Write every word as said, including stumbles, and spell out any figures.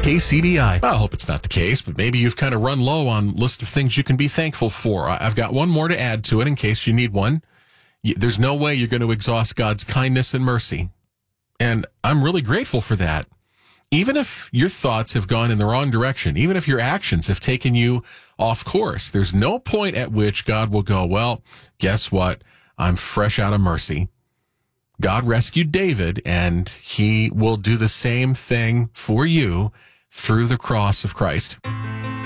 K C B I. I hope it's not the case, but maybe you've kind of run low on list of things you can be thankful for. I've got one more to add to it in case you need one. There's no way you're going to exhaust God's kindness and mercy. And I'm really grateful for that. Even if your thoughts have gone in the wrong direction, even if your actions have taken you off course, there's no point at which God will go, well, guess what? I'm fresh out of mercy. God rescued David, and he will do the same thing for you through the cross of Christ.